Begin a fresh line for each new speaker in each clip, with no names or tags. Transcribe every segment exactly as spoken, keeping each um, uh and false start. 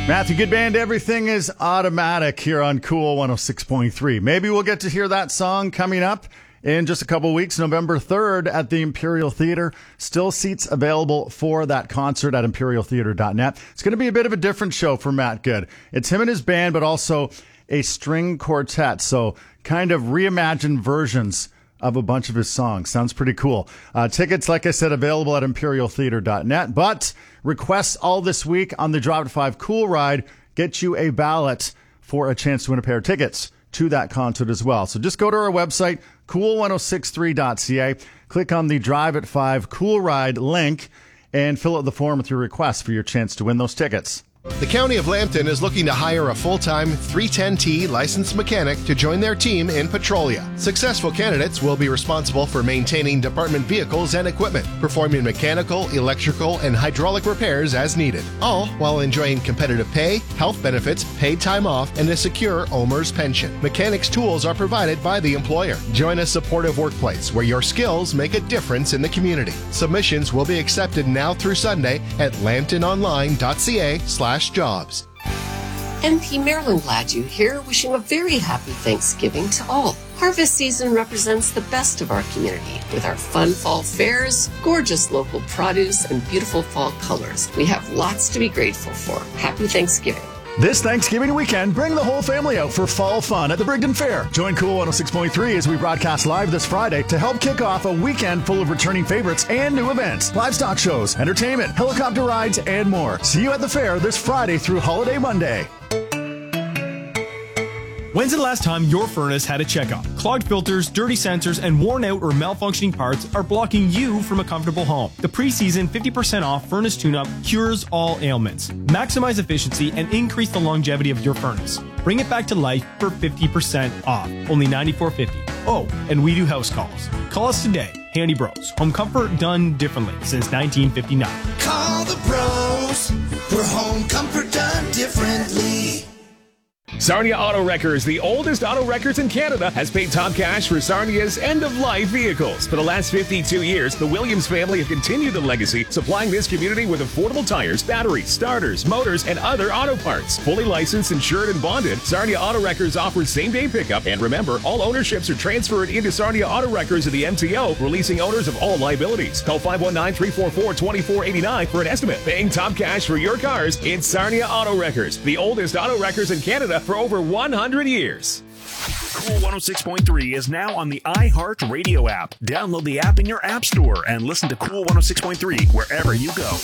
Matthew, good band. Everything is automatic here on Cool one oh six point three. Maybe we'll get to hear that song coming up in just a couple of weeks, November third at the Imperial Theater. Still seats available for that concert at imperial theater dot net. It's going to be a bit of a different show for Matt Good. It's him and his band, but also a string quartet. So kind of reimagined versions of a bunch of his songs. Sounds pretty cool. Uh, tickets, like I said, available at imperial theater dot net. But requests all this week on the Drive at five Cool Ride get you a ballot for a chance to win a pair of tickets to that concert as well. So just go to our website, cool ten sixty-three dot c a, click on the Drive at five Cool Ride link, and fill out the form with your request for your chance to win those tickets.
The County of Lambton is looking to hire a full-time three ten T licensed mechanic to join their team in Petrolia. Successful candidates will be responsible for maintaining department vehicles and equipment, performing mechanical, electrical, and hydraulic repairs as needed, all while enjoying competitive pay, health benefits, paid time off, and a secure O M R S pension. Mechanics' tools are provided by the employer. Join a supportive workplace where your skills make a difference in the community. Submissions will be accepted now through Sunday at lambton online dot c a slash jobs.
M P Marilyn Gladue here, wishing a very happy Thanksgiving to all. Harvest season represents the best of our community with our fun fall fairs, gorgeous local produce, and beautiful fall colors. We have lots to be grateful for. Happy Thanksgiving.
This Thanksgiving weekend, bring the whole family out for fall fun at the Brigden Fair. Join Cool one oh six point three as we broadcast live this Friday to help kick off a weekend full of returning favorites and new events, livestock shows, entertainment, helicopter rides, and more. See you at the fair this Friday through Holiday Monday.
When's the last time your furnace had a checkup? Clogged filters, dirty sensors, and worn out or malfunctioning parts are blocking you from a comfortable home. The pre-season fifty percent off furnace tune-up cures all ailments. Maximize efficiency and increase the longevity of your furnace. Bring it back to life for fifty percent off. Only ninety-four fifty. Oh, and we do house calls. Call us today. Handy Bros. Home comfort done differently since nineteen fifty-nine.
Call the pros for home comfort done differently.
Sarnia Auto Wreckers, the oldest auto wreckers in Canada, has paid top cash for Sarnia's end-of-life vehicles. For the last fifty-two years, the Williams family have continued the legacy, supplying this community with affordable tires, batteries, starters, motors, and other auto parts. Fully licensed, insured, and bonded, Sarnia Auto Wreckers offers same-day pickup. And remember, all ownerships are transferred into Sarnia Auto Wreckers of the M T O, releasing owners of all liabilities. Call five one nine, three four four, two four eight nine for an estimate. Paying top cash for your cars, it's Sarnia Auto Wreckers, the oldest auto wreckers in Canada for over one hundred years.
Cool one oh six point three is now on the iHeart Radio app. Download the app in your app store and listen to Cool one oh six point three wherever you go.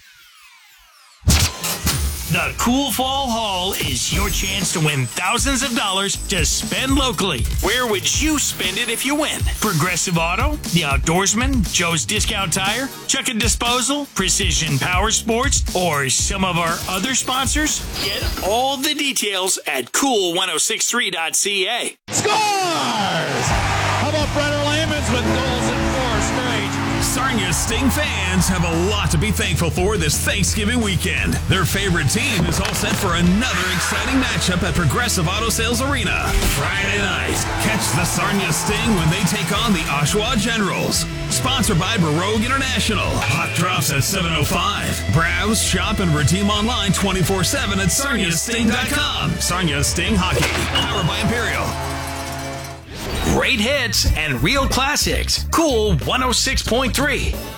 The Cool Fall Haul is your chance to win thousands of dollars to spend locally. Where would you spend it if you win? Progressive Auto, The Outdoorsman, Joe's Discount Tire, Chuck and Disposal, Precision Power Sports, or some of our other sponsors? Get all the details at cool ten sixty-three dot c a.
Scores! How about Brenner Lamons with goals in four straight?
Sarnia Sting fans have a lot to be thankful for this Thanksgiving weekend. Their favorite team is all set for another exciting matchup at Progressive Auto Sales Arena. Friday night, catch the Sarnia Sting when they take on the Oshawa Generals. Sponsored by Baroque International. Hot drops at seven oh five. Browse, shop, and redeem online twenty-four seven at sarnia sting dot com. Sarnia Sting Hockey, powered by Imperial.
Great hits and real classics. Cool one oh six point three.